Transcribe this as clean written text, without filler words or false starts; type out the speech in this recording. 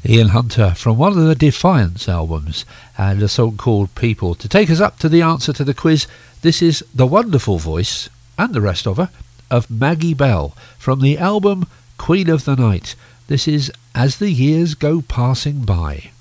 Ian Hunter from one of the Defiance albums, and a song called People. To take us up to the answer to the quiz, this is the wonderful voice, and the rest of her, of Maggie Bell from the album Queen of the Night. This is As the Years Go Passing By.